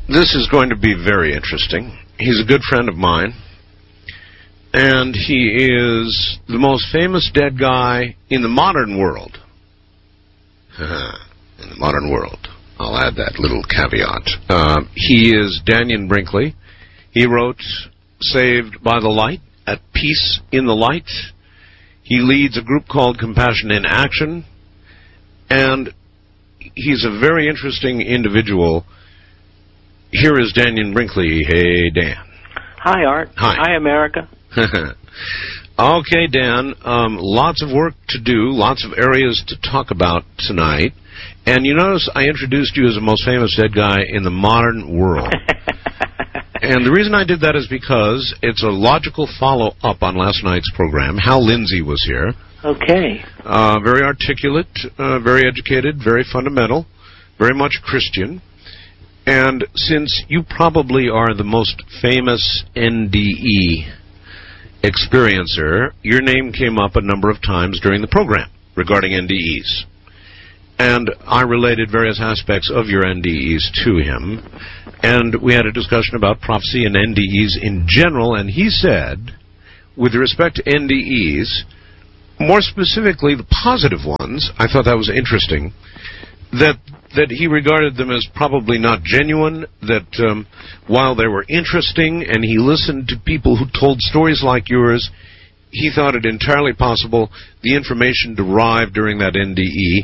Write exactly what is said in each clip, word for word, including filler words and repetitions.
This is going to be very interesting. He's a good friend of mine, and he is the most famous dead guy in the modern world. In the modern world. I'll add that little caveat. Uh, he is Dannion Brinkley. He wrote Saved by the Light, At Peace in the Light. He leads a group called Compassion in Action, and he's a very interesting individual. Here is Dannion Brinkley. Hey, Dan. Hi, Art. Hi. Hi, America. Okay, Dan. Um, lots of work to do, lots of areas to talk about tonight. And you notice I introduced you as the most famous dead guy in the modern world. And the reason I did that is because it's a logical follow-up on last night's program. Hal Lindsey was here. Okay. Uh, very articulate, uh, very educated, very fundamental, very much Christian. And since you probably are the most famous N D E experiencer, your name came up a number of times during the program regarding N D Es. And I related various aspects of your N D Es to him, and we had a discussion about prophecy and N D Es in general, and he said, with respect to N D Es, more specifically the positive ones, I thought that was interesting, that that he regarded them as probably not genuine, that um, while they were interesting and he listened to people who told stories like yours, he thought it entirely possible the information derived during that N D E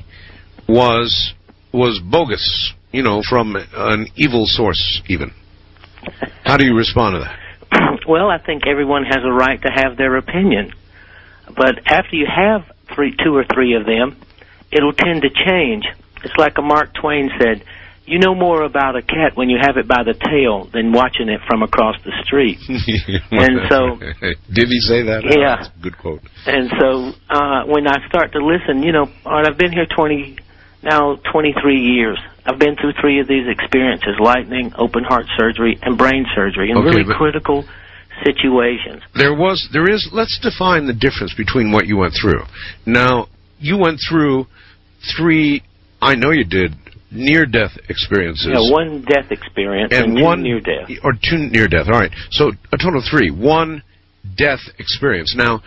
was was bogus, you know, from an evil source even. How do you respond to that? Well, I think everyone has a right to have their opinion. But after you have three, two or three of them, it'll tend to change. It's like a Mark Twain said, you know more about a cat when you have it by the tail than watching it from across the street. And so... Did he say that? Yeah. Oh, that's a good quote. And so uh, when I start to listen, you know, I've been here twenty... now twenty-three years. I've been through three of these experiences, lightning, open heart surgery, and brain surgery, in okay, really critical situations. There was, there is, let's define the difference between what you went through. Now, you went through three, I know you did, near-death experiences. Yeah, one death experience and, and two one near-death. Or two near-death, all right. So a total of three. One death experience. Now,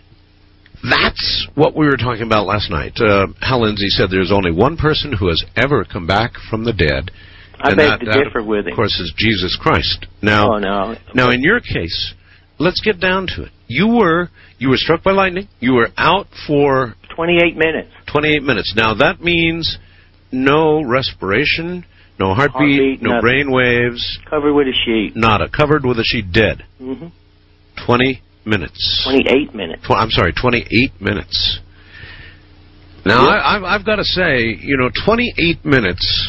that's what we were talking about last night. Uh, Hal Lindsey said there's only one person who has ever come back from the dead. I and beg that, to that, differ with him. Of course, is Jesus Christ. Now, oh, no. now, in your case, let's get down to it. You were you were struck by lightning. You were out for twenty-eight minutes. twenty-eight minutes. Now, that means no respiration, no heartbeat, heartbeat no nothing. brain waves. Covered with a sheet. Nada. Covered with a sheet, dead. Mm-hmm. twenty minutes. twenty-eight minutes. Tw- I'm sorry, twenty-eight minutes. Now, Yep. I, I've, I've got to say, you know, twenty-eight minutes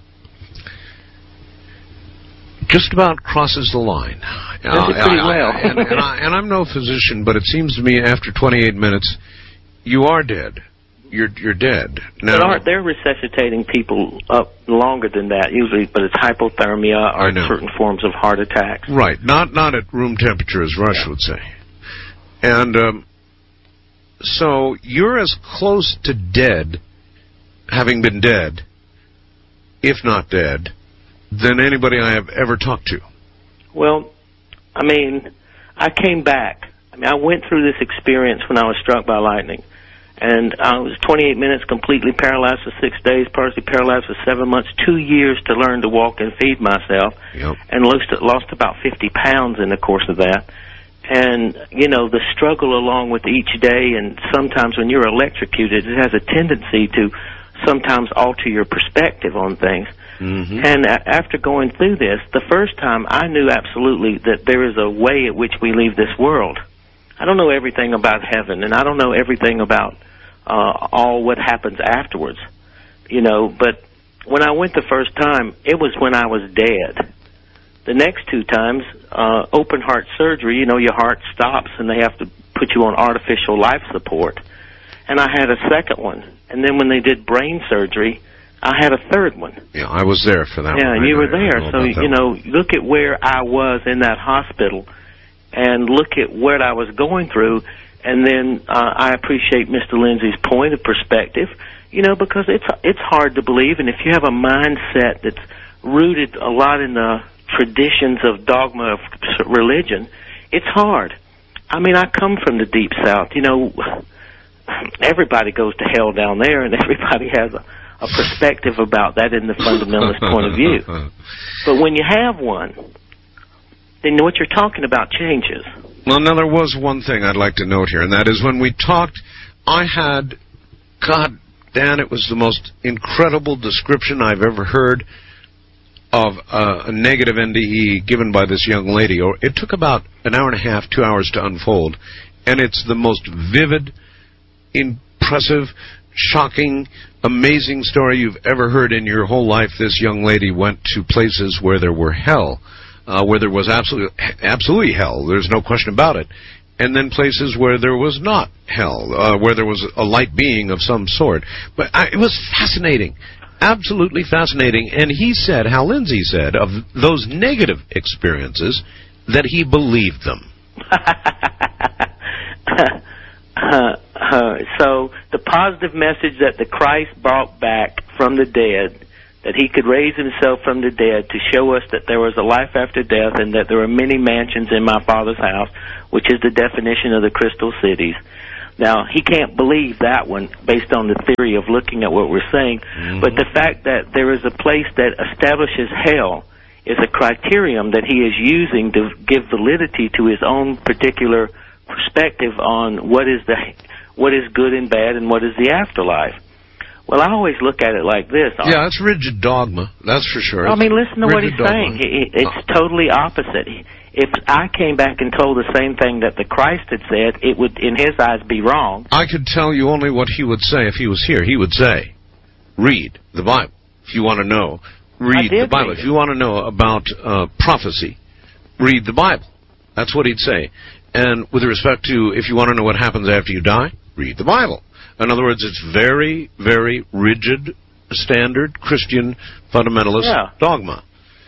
just about crosses the line. Does it pretty I, I, well. and, and, I, and I'm no physician, but it seems to me after twenty-eight minutes, you are dead. You're you're dead. Now, but aren't they resuscitating people up longer than that usually? But it's hypothermia or certain forms of heart attacks. Right, not not at room temperature, as Rush yeah. would say. And um, so you're as close to dead, having been dead, if not dead, than anybody I have ever talked to. Well, I mean, I came back. I mean, I went through this experience when I was struck by lightning. And I was twenty-eight minutes completely paralyzed for six days, partially paralyzed for seven months, two years to learn to walk and feed myself, yep. and lost, lost about fifty pounds in the course of that. And, you know, the struggle along with each day, and sometimes when you're electrocuted, it has a tendency to sometimes alter your perspective on things. Mm-hmm. And a- after going through this, the first time I knew absolutely that there is a way at which we leave this world. I don't know everything about heaven, and I don't know everything about uh, all what happens afterwards, you know, but when I went the first time, it was when I was dead. The next two times, uh, open heart surgery, you know, your heart stops and they have to put you on artificial life support. And I had a second one. And then when they did brain surgery, I had a third one. Yeah, I was there for that yeah, one. Yeah, you I, were there. I So, you know, look at where I was in that hospital and look at what I was going through. And then uh, I appreciate Mister Lindsey's point of perspective. You know, because it's it's hard to believe, and if you have a mindset that's rooted a lot in the traditions of dogma of religion, it's hard. I mean, I come from the Deep South. You know, everybody goes to hell down there, and everybody has a, a perspective about that in the fundamentalist point of view. But when you have one, then what you're talking about changes. Well, now, there was one thing I'd like to note here, and that is when we talked, I had, God, Dan, it was the most incredible description I've ever heard of uh, a negative N D E given by this young lady. Or it took about an hour and a half, two hours to unfold, and it's the most vivid, impressive, shocking, amazing story you've ever heard in your whole life. This young lady went to places where there were hell, uh, where there was absolutely, absolutely hell. There's no question about it. And then places where there was not hell, uh, where there was a light being of some sort. But I, it was fascinating. Absolutely fascinating. And he said, Hal Lindsey said, of those negative experiences, that he believed them. uh, uh, so the positive message that the Christ brought back from the dead, that he could raise himself from the dead to show us that there was a life after death and that there are many mansions in my Father's house, which is the definition of the crystal cities. Now, he can't believe that one based on the theory of looking at what we're saying, mm-hmm. but the fact that there is a place that establishes hell is a criterion that he is using to give validity to his own particular perspective on what is the what is good and bad and what is the afterlife. Well, I always look at it like this. Yeah, it's rigid dogma, that's for sure. I mean, listen to rigid what he's dogma. saying. He, it's oh. totally opposite. If I came back and told the same thing that the Christ had said, it would, in his eyes, be wrong. I could tell you only what he would say if he was here. He would say, read the Bible if you want to know. Read the Bible. Read if you want to know about uh, prophecy, read the Bible. That's what he'd say. And with respect to if you want to know what happens after you die, read the Bible. In other words, it's very, very rigid, standard Christian fundamentalist yeah. dogma.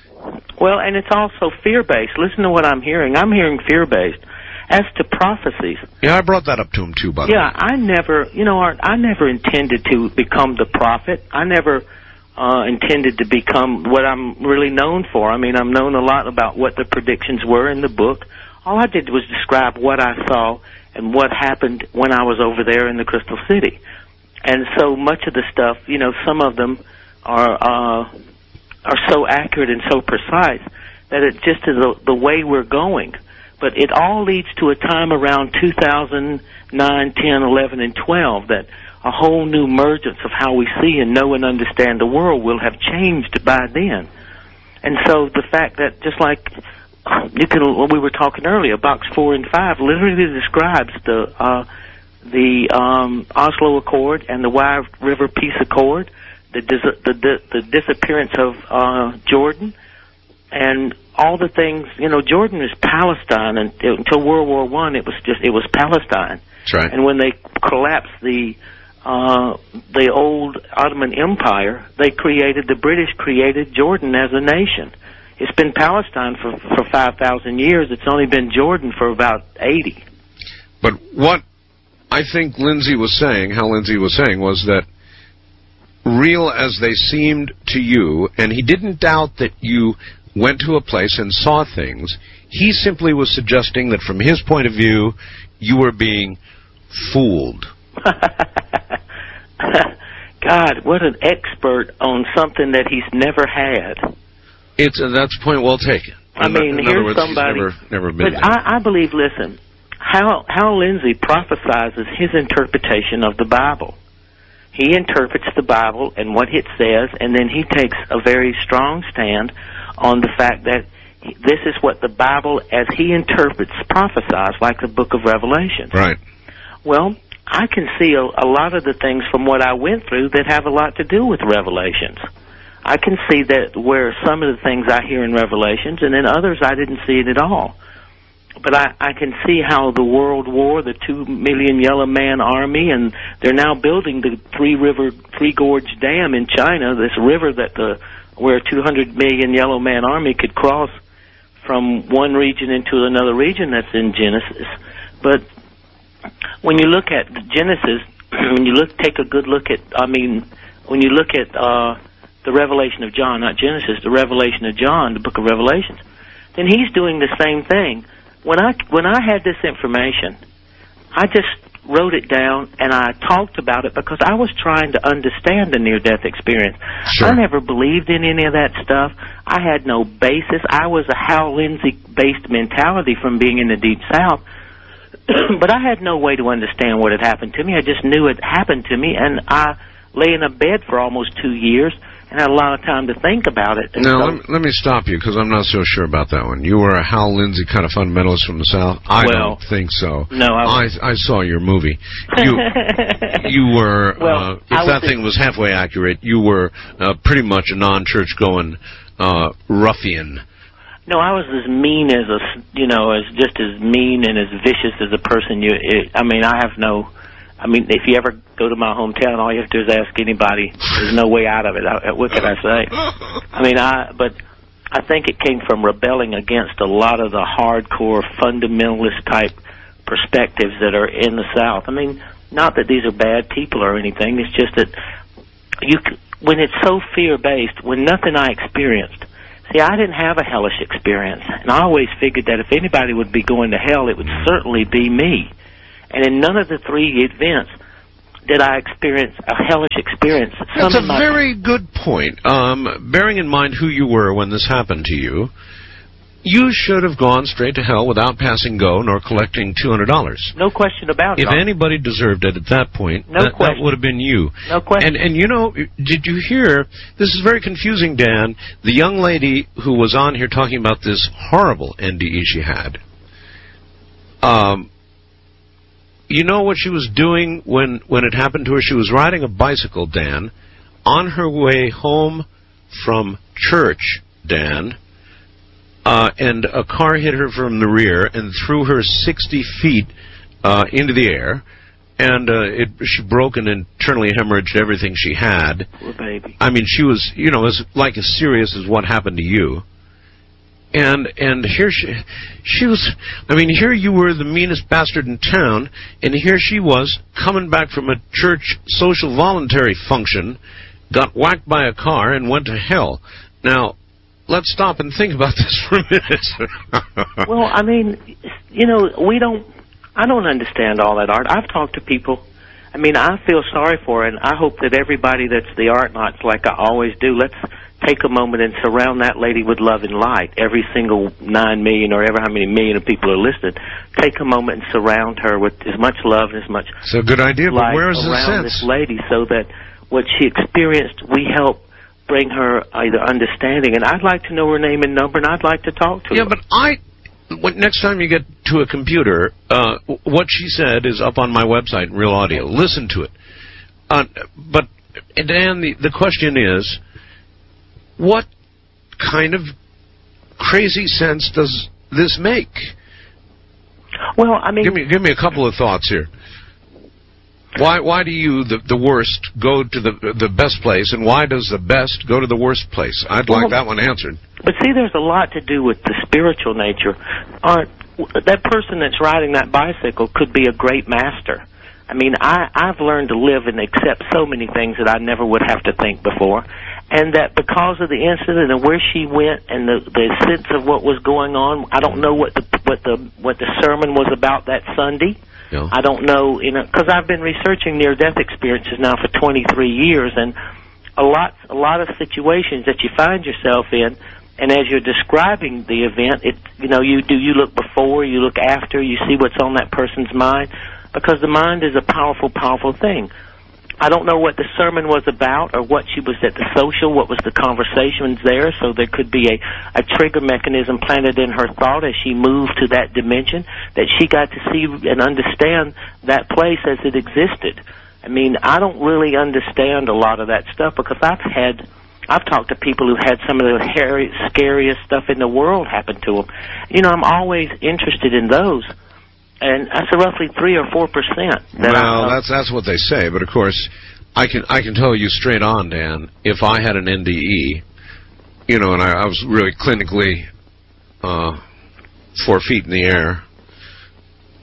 Well, and it's also fear-based. Listen to what I'm hearing. I'm hearing fear-based. As to prophecies. Yeah, I brought that up to him, too, by the yeah, way. Yeah, I never, you know, Art, I never intended to become the prophet. I never uh, intended to become what I'm really known for. I mean, I'm known a lot about what the predictions were in the book. All I did was describe what I saw and what happened when I was over there in the Crystal City. And so much of the stuff, you know, some of them are uh, are so accurate and so precise that it just is the, the way we're going. But it all leads to a time around two thousand nine, ten, eleven, and twelve that a whole new emergence of how we see and know and understand the world will have changed by then. And so the fact that just like you can, when we were talking earlier, box four and five literally describes the uh, the um, Oslo Accord and the Wye River Peace Accord, the dis- the, the the disappearance of uh, Jordan, and all the things. You know, Jordan is Palestine, and until World War One, it was just it was Palestine. That's right. And when they collapsed the uh, the old Ottoman Empire, they created the British created Jordan as a nation. It's been Palestine for for five thousand years. It's only been Jordan for about eighty. But what I think Lindsey was saying, how Lindsey was saying, was that real as they seemed to you, and he didn't doubt that you went to a place and saw things, he simply was suggesting that from his point of view, you were being fooled. God, what an expert on something that he's never had. It's uh, that's a point well taken. I in, mean, in here's other words, somebody. He's never, never been but there. I, I believe. Listen, Hal Hal Lindsey prophesizes his interpretation of the Bible. He interprets the Bible and what it says, and then he takes a very strong stand on the fact that this is what the Bible, as he interprets, prophesies, like the Book of Revelation. Right. Well, I can see a, a lot of the things from what I went through that have a lot to do with Revelations. I can see that where some of the things I hear in Revelations, and then others I didn't see it at all. But I, I can see how the World War, the two million Yellow Man Army, and they're now building the Three River, Three Gorge Dam in China, this river that the where two hundred million Yellow Man Army could cross from one region into another region that's in Genesis. But when you look at Genesis, when you look, take a good look at, I mean, when you look at uh, the Revelation of John, not Genesis, the Revelation of John, the book of Revelations, then he's doing the same thing. When I when I had this information, I just wrote it down and I talked about it because I was trying to understand the near-death experience. Sure. I never believed in any of that stuff. I had no basis. I was a Hal Lindsey-based mentality from being in the Deep South. But I had no way to understand what had happened to me. I just knew it happened to me, and I lay in a bed for almost two years and had a lot of time to think about it. And now, so, let, me, let me stop you, because I'm not so sure about that one. You were a Hal Lindsey kind of fundamentalist from the South? I well, don't think so. No, I, I, I saw your movie. You, you were, well, uh, if was that thing was halfway accurate, you were uh, pretty much a non-church-going uh, ruffian. No, I was as mean as a, you know, as just as mean and as vicious as a person. You, it, I mean, I have no, I mean, if you ever go to my hometown, all you have to do is ask anybody. There's no way out of it. I, what can I say? I mean, I, but I think it came from rebelling against a lot of the hardcore fundamentalist type perspectives that are in the South. I mean, not that these are bad people or anything. It's just that you, when it's so fear-based, when nothing I experienced. See, I didn't have a hellish experience, and I always figured that if anybody would be going to hell, it would certainly be me. And in none of the three events did I experience a hellish experience. That's a very good point. Um, bearing in mind who you were when this happened to you, you should have gone straight to hell without passing go nor collecting two hundred dollars. No question about it. If anybody deserved it at that point, no that, that would have been you. No question. And, and you know, did you hear, this is very confusing, Dan, the young lady who was on here talking about this horrible N D E she had, um, you know what she was doing when, when it happened to her? She was riding a bicycle, Dan, on her way home from church, Dan, Uh, and a car hit her from the rear and threw her sixty feet uh, into the air, and uh, it, she broke and internally hemorrhaged everything she had. Poor baby. I mean, she was, you know, as like as serious as what happened to you. And and here she, she was. I mean, here you were, the meanest bastard in town, and here she was coming back from a church social voluntary function, got whacked by a car, and went to hell. Now, let's stop and think about this for a minute. Well, I mean, you know, we don't, I don't understand all that art. I've talked to people. I mean, I feel sorry for her, and I hope that everybody that's the art nuts, like I always do, let's take a moment and surround that lady with love and light. Every single nine million or ever how many million of people are listed, take a moment and surround her with as much love and as much It's a good idea, but light where is the around sense? this lady so that what she experienced, we help bring her either understanding. And I'd like to know her name and number, and I'd like to talk to yeah, her. Yeah, but I... What, next time you get to a computer, uh, what she said is up on my website in Real Audio. Listen to it. Uh, but, Dan, the, the question is, what kind of crazy sense does this make? Well, I mean... Give me, give me a couple of thoughts here. Why why do you, the, the worst, go to the the best place, and why does the best go to the worst place? I'd well, like that one answered. But see, there's a lot to do with the spiritual nature. Art, that person that's riding that bicycle could be a great master. I mean, I, I've learned to live and accept so many things that I never would have to think before. And that because of the incident and where she went and the, the sense of what was going on, I don't know what the what the what the sermon was about that Sunday. Yeah. I don't know, you know, because I've been researching near-death experiences now for twenty-three years, and a lot, a lot of situations that you find yourself in, and as you're describing the event, it, you know, you do you look before, you look after, you see what's on that person's mind, because the mind is a powerful, powerful thing. I don't know what the sermon was about or what she was at the social, what was the conversations there, so there could be a, a trigger mechanism planted in her thought as she moved to that dimension, that she got to see and understand that place as it existed. I mean, I don't really understand a lot of that stuff because I've had, I've talked to people who had some of the hairy, scariest stuff in the world happen to them. You know, I'm always interested in those. And that's a roughly three or four percent. Well, I, that's that's what they say. But of course, I can I can tell you straight on, Dan. If I had an N D E, you know, and I, I was really clinically uh, four feet in the air,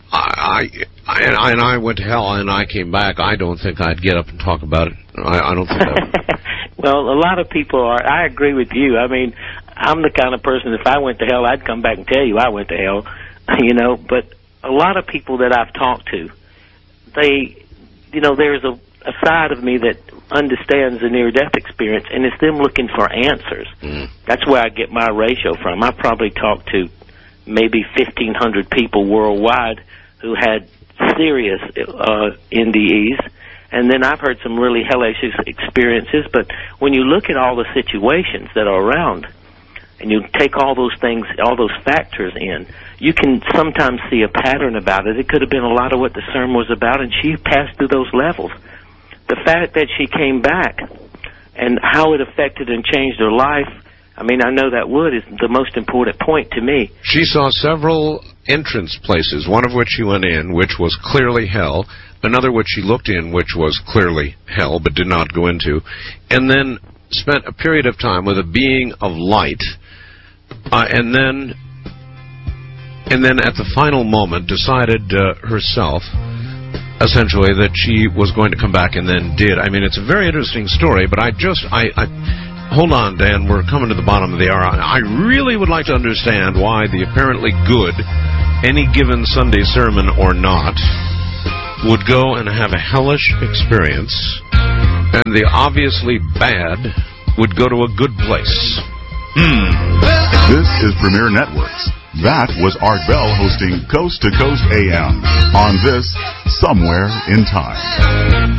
I, I, I and I went to hell and I came back, I don't think I'd get up and talk about it. I, I don't think I would. Well, a lot of people are. I agree with you. I mean, I'm the kind of person, if I went to hell, I'd come back and tell you I went to hell, you know. But a lot of people that I've talked to, they, you know, there's a, a side of me that understands the near-death experience, and it's them looking for answers. Mm. That's where I get my ratio from. I probably talked to maybe fifteen hundred people worldwide who had serious uh, N D Es, and then I've heard some really hellacious experiences. But when you look at all the situations that are around, and you take all those things, all those factors in, you can sometimes see a pattern about it. It could have been a lot of what the sermon was about, and she passed through those levels. The fact that she came back and how it affected and changed her life, I mean, I know that would is the most important point to me. She saw several entrance places, one of which she went in, which was clearly hell, another which she looked in, which was clearly hell, but did not go into, and then spent a period of time with a being of light, uh, and then and then at the final moment decided uh, herself, essentially, that she was going to come back, and then did. I mean, it's a very interesting story, but I just, I... I hold on, Dan, we're coming to the bottom of the hour. I really would like to understand why the apparently good, any given Sunday sermon or not, would go and have a hellish experience, and the obviously bad would go to a good place. Hmm. This is Premier Networks. That was Art Bell hosting Coast to Coast A M on this Somewhere in Time.